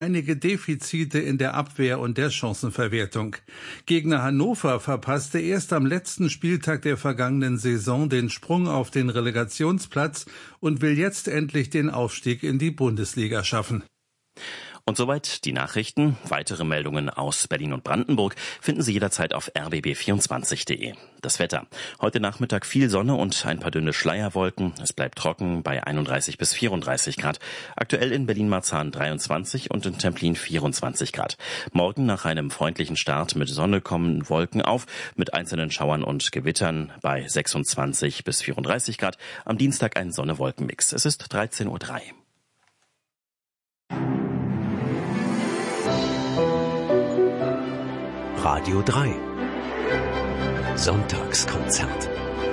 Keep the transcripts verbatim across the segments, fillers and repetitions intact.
Einige Defizite in der Abwehr und der Chancenverwertung. Gegner Hannover verpasste erst am letzten Spieltag der vergangenen Saison den Sprung auf den Relegationsplatz und will jetzt endlich den Aufstieg in die Bundesliga schaffen. Und soweit die Nachrichten. Weitere Meldungen aus Berlin und Brandenburg finden Sie jederzeit auf r b b vierundzwanzig punkt de. Das Wetter. Heute Nachmittag viel Sonne und ein paar dünne Schleierwolken. Es bleibt trocken bei einunddreißig bis vierunddreißig Grad. Aktuell in Berlin-Marzahn dreiundzwanzig und in Templin vierundzwanzig Grad. Morgen nach einem freundlichen Start mit Sonne kommen Wolken auf, mit einzelnen Schauern und Gewittern bei sechsundzwanzig bis vierunddreißig Grad. Am Dienstag ein Sonne-Wolken-Mix. Es ist dreizehn Uhr drei. Radio drei. Sonntagskonzert.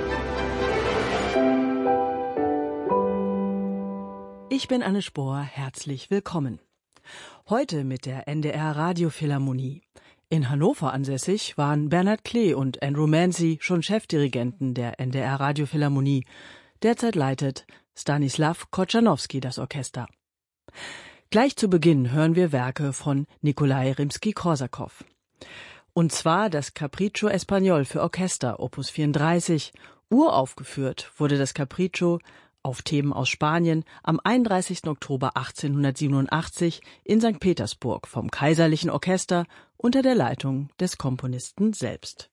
Ich bin Anne Spohr, herzlich willkommen. Heute mit der N D R Radiophilharmonie. In Hannover ansässig waren Bernhard Klee und Andrew Mancy schon Chefdirigenten der N D R Radiophilharmonie. Derzeit leitet Stanislav Kotschanowski das Orchester. Gleich zu Beginn hören wir Werke von Nikolai Rimski-Korsakow. Und zwar das Capriccio Espagnol für Orchester, Opus vierunddreißig. Uraufgeführt wurde das Capriccio auf Themen aus Spanien am einunddreißigsten Oktober achtzehnhundertsiebenundachtzig in Sankt Petersburg vom Kaiserlichen Orchester unter der Leitung des Komponisten selbst.